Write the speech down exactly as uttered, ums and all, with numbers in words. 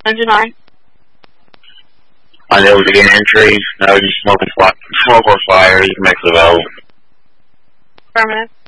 Engine nine. Unable to gain entry. No, you smoke, smoke or fire. You can make the valve. Affirmative.